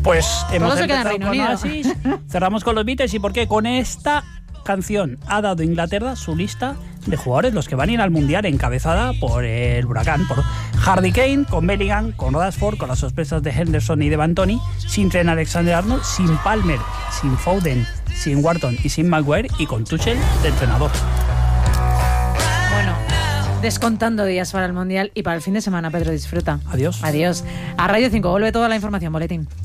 Pues hemos Todo se queda en empezado Reino con Unido. Oasis, cerramos con los Beatles. ¿Y por qué? Con esta canción ha dado Inglaterra su lista de jugadores, los que van a ir al Mundial, encabezada por el Huracán, por Harry Kane, con Bellingham, con Rashford, con las sorpresas de Henderson y de Bantoni, sin Trent Alexander-Arnold, sin Palmer, sin Foden, sin Wharton y sin Maguire, y con Tuchel de entrenador. Bueno, descontando días para el Mundial y para el fin de semana, Pedro, disfruta. Adiós. Adiós. A Radio 5 vuelve toda la información, boletín.